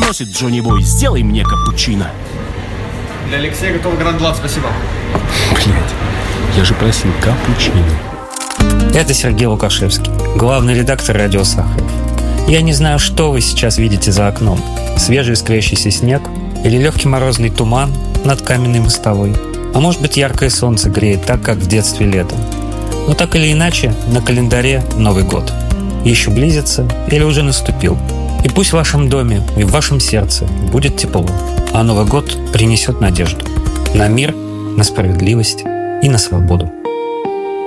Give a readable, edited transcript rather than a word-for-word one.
приносит, Джонни Бой, сделай мне капучино. Для Алексея готов Гранд-Лад, спасибо. Блять, я же просил капучино. Это Сергей Лукашевский, главный редактор «Радио Сахаров». Я не знаю, что вы сейчас видите за окном. Свежий искрящийся снег или легкий морозный туман над каменной мостовой. А может быть, яркое солнце греет так, как в детстве летом. Но так или иначе, на календаре Новый год. Еще близится или уже наступил. И пусть в вашем доме и в вашем сердце будет тепло, а Новый год принесет надежду на мир, на справедливость и на свободу.